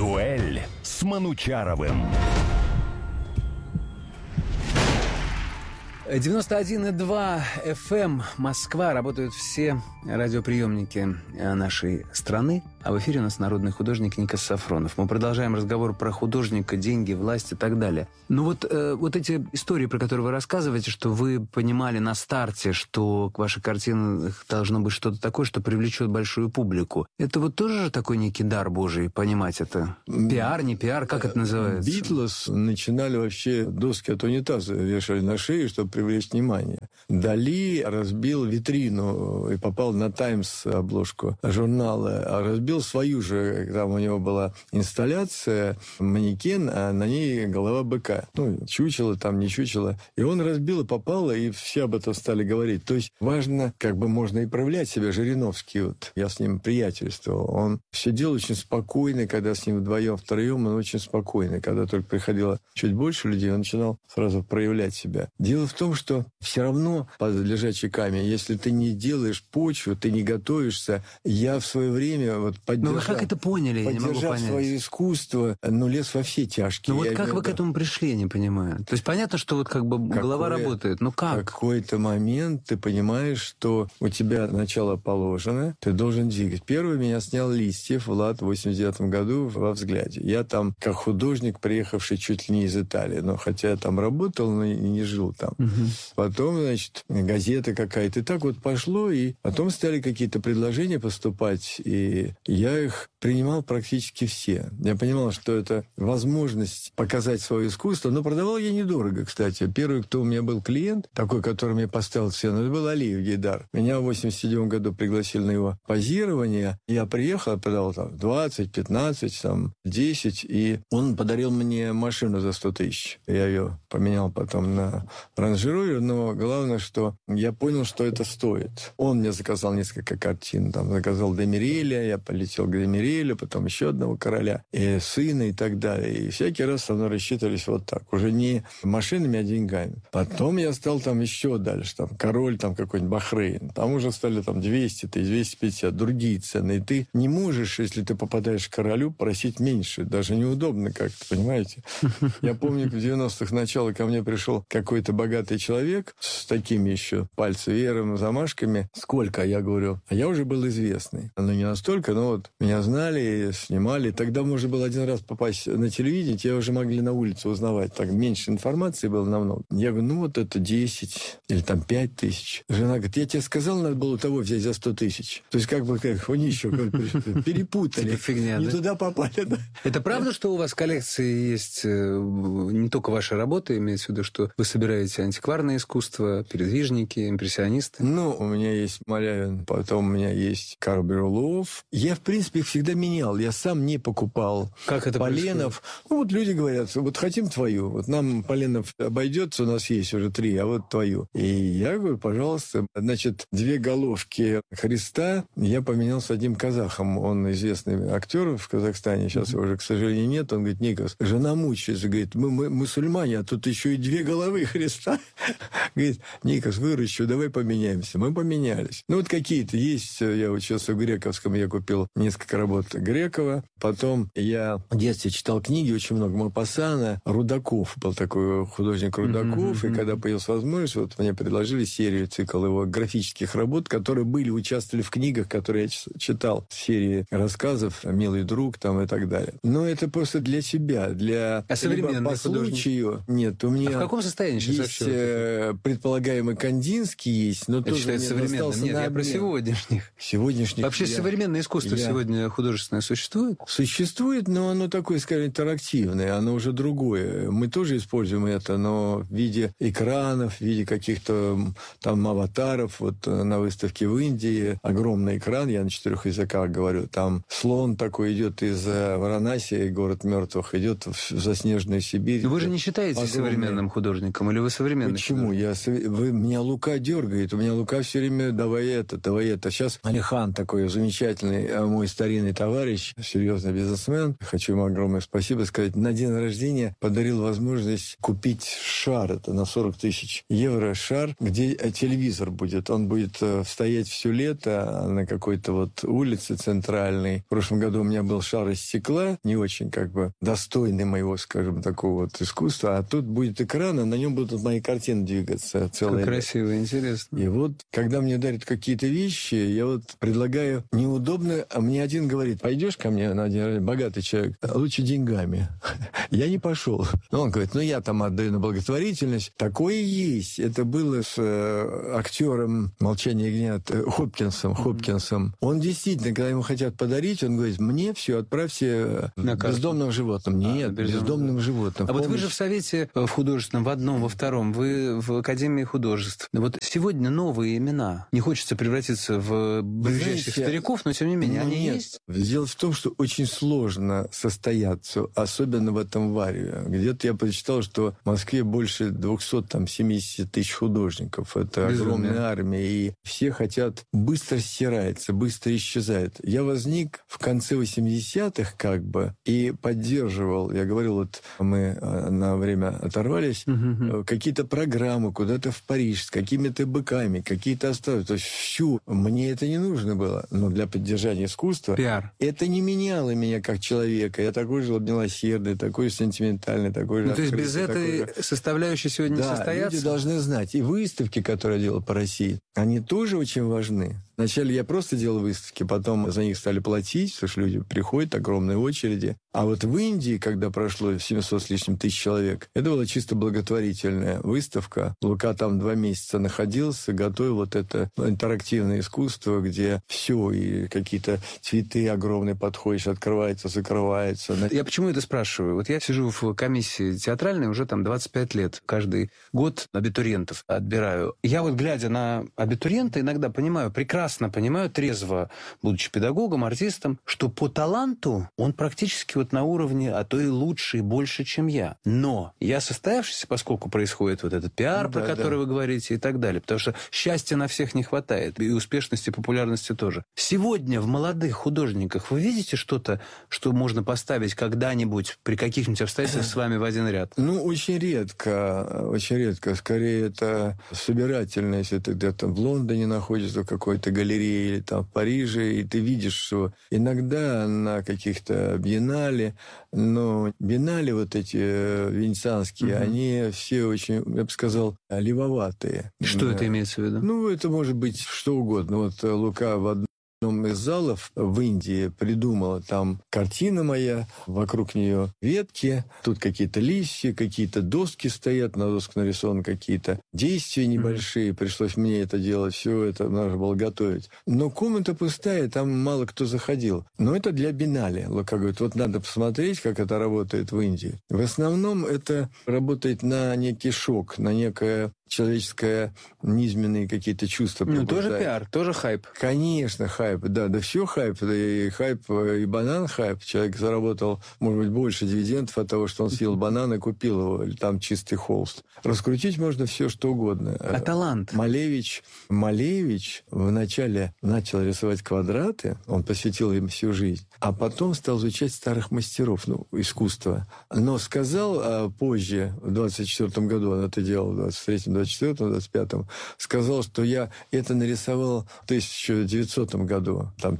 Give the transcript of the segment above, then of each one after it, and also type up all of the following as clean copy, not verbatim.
Дуэль с Манучаровым. 91,2 FM Москва. Работают все радиоприемники нашей страны. А в эфире у нас народный художник Никос Сафронов. Мы продолжаем разговор про художника, деньги, власть и так далее. Ну вот эти истории, про которые вы рассказываете, что вы понимали на старте, что к вашей картине должно быть что-то такое, что привлечет большую публику. Это вот тоже такой некий дар Божий, понимать это? Пиар, не пиар, как это называется? Битлз начинали вообще доски от унитаза вешали на шею, чтобы привлечь внимание. Дали разбил витрину и попал на «Таймс» обложку журнала, а разбил свою же, там у него была инсталляция, манекен, а на ней голова быка. Ну, чучело там, не чучело. И он разбил и попало, и все об этом стали говорить. То есть важно, как бы можно и проявлять себя. Жириновский, вот, я с ним приятельствовал. Он сидел очень спокойно, когда с ним вдвоем-втроем, он очень спокойный. Когда только приходило чуть больше людей, он начинал сразу проявлять себя. Дело в том, что все равно под лежачий камень, если ты не делаешь почву, ты не готовишься. Я в свое время вот поддержал... Ну вы как это поняли? Я не могу понять. Свое искусство, лез во все тяжкие. Ну вот как вы к этому пришли, я не понимаю. То есть понятно, что вот как бы голова работает, но как? В какой-то момент ты понимаешь, что у тебя начало положено, ты должен двигать. Первый меня снял Листьев, Влад, в 89 году во «Взгляде». Я там как художник, приехавший чуть ли не из Италии, но хотя я там работал, но и не жил там. Потом, значит, газета какая-то. И так вот пошло, и потом стали какие-то предложения поступать, и я их принимал практически все. Я понимал, что это возможность показать свое искусство, но продавал я недорого, кстати. Первый, кто у меня был клиент, такой, который мне поставил цену, это был Алиев Гейдар. Меня в 87 году пригласили на его позирование. Я приехал, продавал там 20, 15, там 10, и он подарил мне машину за 100 тысяч. Я ее поменял потом на Range Rover, но главное, что я понял, что это стоит. Он мне заказал несколько картин, там заказал Демиреля, я полетел к Демирелю, потом еще одного короля, и сына, и так далее. И всякий раз со мной рассчитывались вот так. Уже не машинами, а деньгами. Потом я стал там еще дальше. Там король там какой-нибудь Бахрейн. Там уже стали там 200, 250, другие цены. И ты не можешь, если ты попадаешь к королю, просить меньше. Даже неудобно как-то, понимаете? Я помню, в 90-х начало ко мне пришел какой-то богатый человек с такими еще пальцевером, замашками. Сколько? Я говорю. А я уже был известный. Ну, не настолько, но вот меня знали, снимали. Тогда можно было один раз попасть на телевидение, тебя уже могли на улице узнавать. Так меньше информации было намного. Я говорю, ну вот это 10 или там 5 тысяч. Жена говорит, я тебе сказал, надо было того взять за 100 тысяч. То есть как бы они еще перепутали. Фигня, не туда попали. Это правда, что у вас в коллекции есть не только ваши работы, имеется в виду, что вы собираете антикварное искусство, передвижники, импрессионисты? Ну, у меня есть Малявин, потом у меня есть Карл Берлов. Я, в принципе, их всегда менял. Я сам не покупал. Как это Поленов. происходит? Ну, вот люди говорят, вот хотим твою. Вот нам Поленов обойдется, у нас есть уже 3, а вот твою. И я говорю, пожалуйста. Значит, 2 головки Христа я поменял с одним казахом. Он известный актер в Казахстане. Сейчас его уже, к сожалению, нет. Он говорит, Никос, жена мучается. Говорит, мы мусульмане, а тут еще и 2 головы Христа. Говорит, Никос, выращу, давай поменяемся. Мы поменялись. Ну, вот какие-то есть. Я вот сейчас в Грековском я купил несколько работ Грекова. Потом я в детстве читал книги очень много. Мопассана, Рудаков. Был такой художник Рудаков. И когда появилась возможность, вот мне предложили серию, цикл его графических работ, которые участвовали в книгах, которые я читал. Серии рассказов «Милый друг» там и так далее. Но это просто для себя. Для... А современный по случаю... Нет, у меня... А в каком состоянии сейчас есть предполагаемый Кандинский есть, но это тоже считается современным. Нет, я про сегодняшних. Сегодняшних. Вообще современное искусство сегодня художественное существует? Существует, но оно такое, скажем, интерактивное, оно уже другое. Мы тоже используем это, но в виде экранов, в виде каких-то там аватаров. Вот на выставке в Индии огромный экран, я на 4 языках говорю, там слон такой идет из Варанаси, город мертвых, идет в заснеженную Сибирь. Но вы же не считаетесь современным художником, или вы современный? Почему? Меня Лука дергает, у меня Лука все время давай это. Сейчас Алихан такой замечательный, мой старинный мне товарищ, серьезный бизнесмен, хочу ему огромное спасибо сказать, на день рождения подарил возможность купить шар, это на 40 тысяч евро шар, где телевизор будет. Он будет стоять все лето на какой-то вот улице центральной. В прошлом году у меня был шар из стекла, не очень как бы достойный моего, скажем, такого вот искусства, а тут будет экран, а на нем будут мои картины двигаться целое. Красиво, интересно. И вот, когда мне дарят какие-то вещи, я вот предлагаю неудобно, а мне один говорит, пойдешь ко мне на день рождения, богатый человек, лучше деньгами. Я не пошел. Он говорит, я там отдаю на благотворительность. Такое есть. Это было с актером «Молчание ягнят» Хопкинсом. Он действительно, когда ему хотят подарить, он говорит, мне все отправьте бездомным животным. Нет, бездомным животным. А вот вы же в Совете в художественном, в одном, во втором, вы в Академии художеств. Вот сегодня новые имена. Не хочется превратиться в ближайших стариков, но тем не менее, они есть. Дело в том, что очень сложно состояться, особенно в этом варио. Где-то я прочитал, что в Москве больше 270 тысяч художников. Это огромная армия. И все хотят быстро стирается, быстро исчезает. Я возник в конце 80-х как бы и поддерживал. Я говорил, вот мы на время оторвались, какие-то программы куда-то в Париж с какими-то быками, какие-то оставили. То есть всю. Мне это не нужно было. Но для поддержания искусства это не меняло меня как человека. Я такой же милосердный, такой же сентиментальный, такой же то есть без этой составляющей сегодня не состояться? Люди должны знать. И выставки, которые я делал по России, они тоже очень важны. Вначале я просто делал выставки, потом за них стали платить, потому что люди приходят, огромные очереди. А вот в Индии, когда прошло 700 с лишним тысяч человек, это была чисто благотворительная выставка. Лука там 2 месяца находился, готовил вот это интерактивное искусство, где все, и какие-то цветы огромные подходишь, открывается, закрывается. Я почему это спрашиваю? Вот я сижу в комиссии театральной уже там 25 лет. Каждый год абитуриентов отбираю. Я вот, глядя на абитуриента, иногда прекрасно понимаю, трезво, будучи педагогом, артистом, что по таланту он практически вот на уровне, а то и лучше, и больше, чем я. Но я состоявшийся, поскольку происходит вот этот пиар, про который вы говорите, и так далее. Потому что счастья на всех не хватает. И успешности, и популярности тоже. Сегодня в молодых художниках вы видите что-то, что можно поставить когда-нибудь при каких-нибудь обстоятельствах с вами в один ряд? Очень редко. Очень редко. Скорее, это собирательно, если ты где-то в Лондоне находишься, в какой-то галерее или там в Париже, и ты видишь, что иногда на каких-то биеннале, но биеннале вот эти венецианские, они все очень, я бы сказал, левоватые. Что это имеется в виду? Это может быть что угодно. Вот Лука в одном из залов в Индии придумала там картина моя, вокруг нее ветки, тут какие-то листья, какие-то доски стоят, на досках нарисованы какие-то действия небольшие, пришлось мне это делать, все это надо было готовить. Но комната пустая, там мало кто заходил. Но это для биеннале. Лука говорит, вот надо посмотреть, как это работает в Индии. В основном это работает на некий шок, на некое человеческое, низменные какие-то чувства. Тоже пиар, тоже хайп. Конечно, хайп, да все хайп, и хайп, и банан хайп. Человек заработал, может быть, больше дивидендов от того, что он съел банан и купил его, или там чистый холст. Раскрутить можно все, что угодно. А талант? Малевич вначале начал рисовать квадраты, он посвятил им всю жизнь, а потом стал изучать старых мастеров, искусства. Но сказал позже, в 24 году, он это делал, в 23-м, 24-м, 25-м, сказал, что я это нарисовал в 1900 году, там,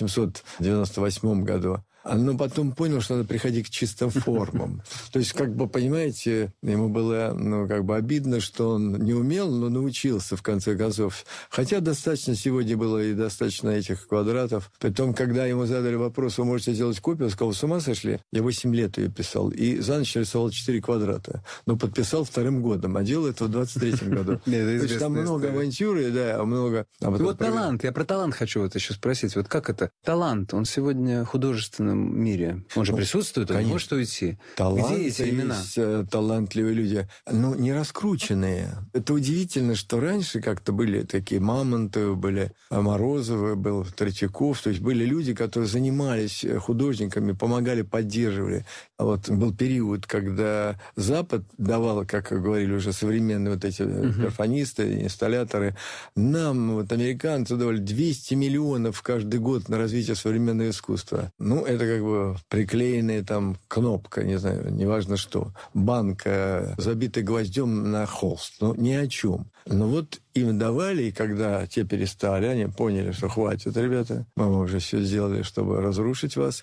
1898 году. Но потом понял, что надо приходить к чистым формам. То есть, понимаете, ему было, обидно, что он не умел, но научился, в конце концов. Хотя достаточно сегодня было и достаточно этих квадратов. Потом, когда ему задали вопрос, вы можете сделать копию, он сказал, с ума сошли? Я 8 лет ее писал. И за ночь рисовал 4 квадрата. Но подписал 2-м годом, а делал это в 23-м году. То есть, там много авантюры, да, много... Вот талант, я про талант хочу вот еще спросить. Вот как это? Талант, он сегодня художественным художественном мире? Он же присутствует, он не может уйти. Где эти имена? Есть талантливые люди, но не раскрученные. Это удивительно, что раньше как-то были такие Мамонтовы, были Морозовы, был Третьяков. То есть были люди, которые занимались художниками, помогали, поддерживали. А вот был период, когда Запад давал, как говорили уже современные вот эти перфонисты, инсталляторы, нам, вот американцы, давали 200 миллионов каждый год на развитие современного искусства. Ну, это как бы приклеенная там кнопка, не знаю, неважно что. Банка, забитая гвоздем на холст. Ну, ни о чем. Но вот им давали, и когда те перестали, они поняли, что хватит, ребята, мы уже все сделали, чтобы разрушить вас,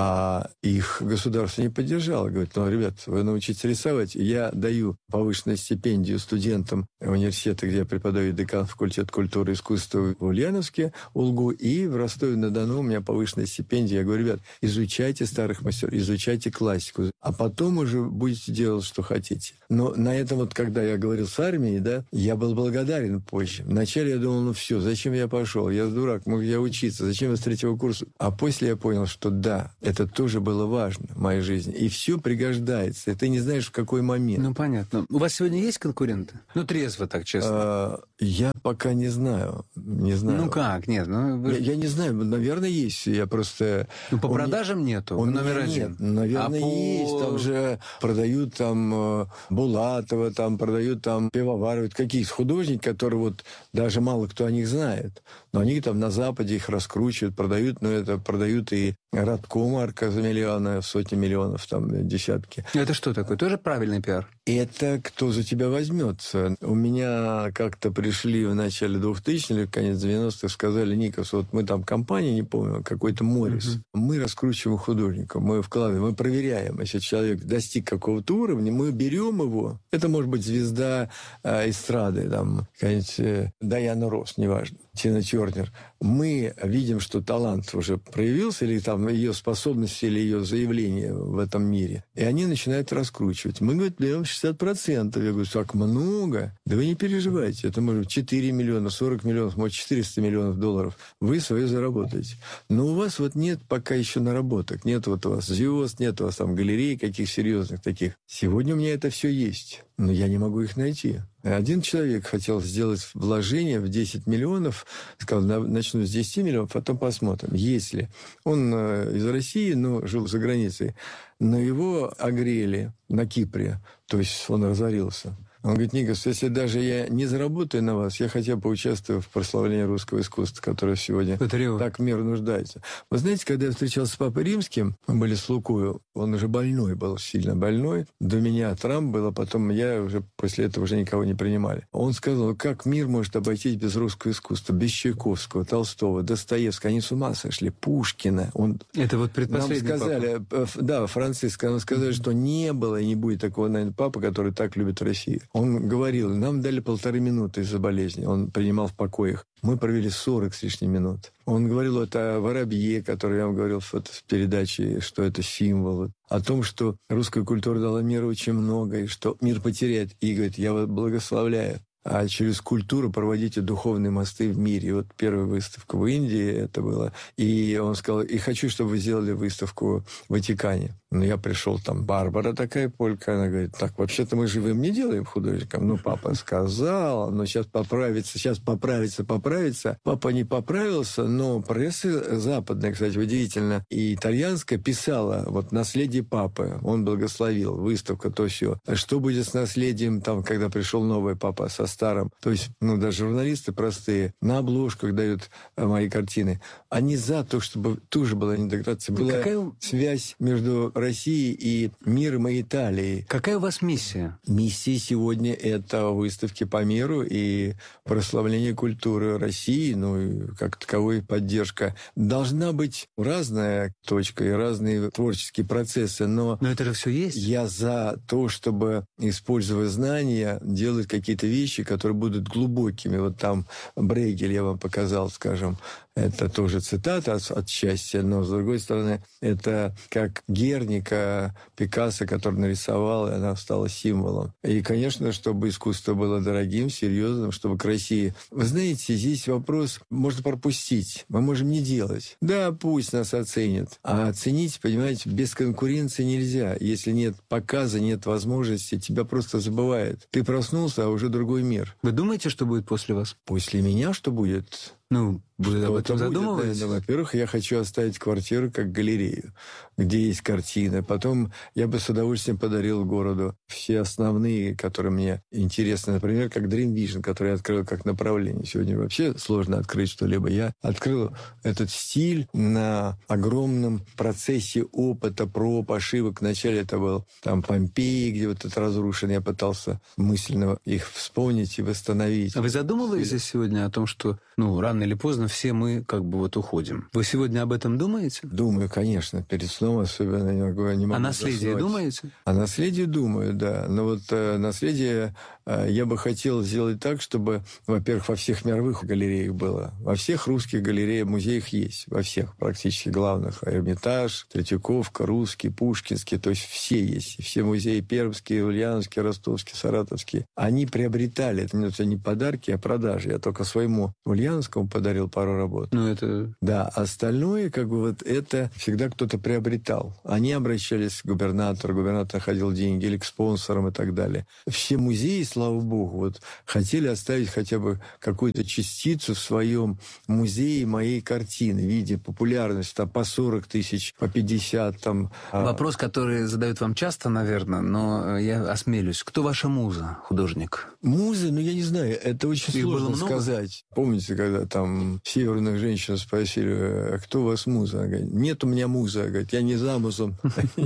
а их государство не поддержало. Говорит, ну, ребят, вы научитесь рисовать, я даю повышенную стипендию студентам университета, где я преподаю, декан факультета культуры и искусства в Ульяновске, УЛГУ, и в Ростове-на-Дону у меня повышенная стипендия. Я говорю, ребят, изучайте старых мастеров, изучайте классику, а потом уже будете делать, что хотите. Но на этом вот, когда я говорил с армией, да, я был благодарен позже. Вначале я думал, ну все, зачем я пошел? Я дурак, мог я учиться, зачем я с 3-го курса? А после я понял, что да, это тоже было важно в моей жизни. И все пригождается, и ты не знаешь, в какой момент. Ну, понятно. У вас сегодня есть конкуренты? Ну, трезво так, честно. Я пока не знаю. Не знаю. Ну как? Нет, Я не знаю, наверное, есть. Я просто... Ну, по продажам нету, номер один. Нет, наверное, есть. Там же продают там Булатова, там продают там Пивоварова. Какие-то художники, которые вот даже мало кто о них знает. Но они там на Западе их раскручивают, продают. Но это продают и Радко марка за миллионы, сотни миллионов, там десятки. Это что такое? Тоже правильный пиар? Это кто за тебя возьмется. У меня как-то пришли в начале 2000-х, конец 90-х, сказали, Никос, вот мы там компания, не помню, какой-то Моррис. Мы раскручиваем художника, мы вкладываем, мы проверяем. Если человек достиг какого-то уровня, мы берем его. Это может быть звезда эстрады, там, какая-нибудь Дайана Росс, неважно, Тина Тернер. Мы видим, что талант уже проявился, или там ее способности, или ее заявление в этом мире. И они начинают раскручивать. Мы, говорит, берем 60%. Я говорю, так много? Да вы не переживайте. Это может быть 4 миллиона, 40 миллионов, может, 400 миллионов долларов. Вы свое заработаете. Но у вас вот нет пока еще наработок. Нет вот у вас звезд, нет у вас там галерей каких серьезных таких. Сегодня у меня это все есть. Но я не могу их найти. Один человек хотел сделать вложение в 10 миллионов, сказал, начну с 10 миллионов, потом посмотрим. Если он из России, но жил за границей, но его огрели на Кипре, то есть он разорился. Он говорит, Никос, если даже я не заработаю на вас, я хотя бы поучаствую в прославлении русского искусства, которое сегодня так мир нуждается. Вы знаете, когда я встречался с Папой Римским, мы были с Лукою, он уже больной был, сильно больной. До меня Трамп был, а потом я уже после этого уже никого не принимали. Он сказал, как мир может обойтись без русского искусства, без Чайковского, Толстого, Достоевского. Они с ума сошли, Пушкина. Это вот предпоследний нам сказали, папа. Да, Франциск, нам сказали, что не было и не будет такого, наверное, папы, который так любит Россию. Он говорил, нам дали 1,5 минуты из-за болезни. Он принимал в покоях. Мы провели 40 с лишним минут. Он говорил о воробье, который я вам говорил в передаче, что это символ. О том, что русская культура дала миру очень много, и что мир потеряет. И говорит, я вас благословляю. А через культуру проводите духовные мосты в мире. И вот первая выставка в Индии это было. И он сказал, и хочу, чтобы вы сделали выставку в Ватикане. Но я пришел, там Барбара такая полька, она говорит, так, вообще-то мы живым не делаем художникам. Ну, папа сказал, но сейчас поправится. Папа не поправился, но пресса западная, кстати, удивительно, и итальянская писала, вот, наследие папы, он благословил, выставка, то все. Что будет с наследием, там, когда пришел новый папа со старым? То есть, ну, даже журналисты простые на обложках дают мои картины. Они за то, чтобы тоже была интеграция, была связь между России и миром и Италией. Какая у вас миссия? Миссия сегодня – это выставки по миру и прославление культуры России, ну, и как таковой поддержка. Должна быть разная точка и разные творческие процессы, но это же все есть. Я за то, чтобы, используя знания, делать какие-то вещи, которые будут глубокими. Вот там Брейгель я вам показал, скажем, Это тоже цитата от счастья, но, с другой стороны, это как Герника, Пикассо, который нарисовал, и она стала символом. И, конечно, чтобы искусство было дорогим, серьезным, чтобы красивее. Вы знаете, здесь вопрос можно пропустить. Мы можем не делать. Да, пусть нас оценят. А оценить, понимаете, без конкуренции нельзя. Если нет показа, нет возможности, тебя просто забывает. Ты проснулся, а уже другой мир. Вы думаете, что будет после вас? После меня что будет? Ну, вы об этом задумываетесь? Да, во-первых, я хочу оставить квартиру как галерею, где есть картины. Потом я бы с удовольствием подарил городу все основные, которые мне интересны. Например, как Dream Vision, который я открыл как направление. Сегодня вообще сложно открыть что-либо. Я открыл этот стиль на огромном процессе опыта, проб, ошибок. Вначале это был там Помпеи, где вот это разрушено. Я пытался мысленно их вспомнить и восстановить. А вы задумываетесь сегодня о том, что, рано или поздно все мы как бы вот уходим? Вы сегодня об этом думаете? Думаю, конечно. Перед сном особенно не могу О наследии заснуть. думаете? О наследии думаю, да. Но вот наследие я бы хотел сделать так, чтобы, во-первых, во всех мировых галереях было. Во всех русских галереях, музеях есть. Во всех практически главных. Эрмитаж, Третьяковка, Русский, Пушкинский. То есть все есть. Все музеи пермские, ульяновские, ростовские, саратовские. Они приобретали. Это не подарки, а продажи. Я только своему ульяновскому подарил пару работ. Это... Да, остальное, это всегда кто-то приобретал. Они обращались к губернатору, губернатор находил деньги или к спонсорам и так далее. Все музеи, слава богу, хотели оставить хотя бы какую-то частицу в своем музее моей картины в виде популярности, там, по 40 тысяч, по 50. Там. Вопрос, который задают вам часто, наверное, но я осмелюсь. Кто ваша муза, художник? Музы, я не знаю, это очень сложно сказать. Помните, когда там северных женщин спросили, кто у вас муза? Она говорит, нет у меня муза. Она говорит, я не замужем.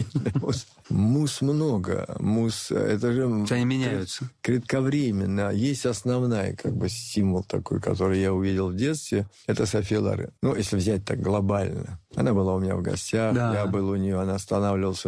Муз много. Это же... Они меняются. Кратковременно. Есть основная, символ такой, который я увидел в детстве. Это София Лорен. Если взять так глобально. Она была у меня в гостях, я был у нее, она останавливалась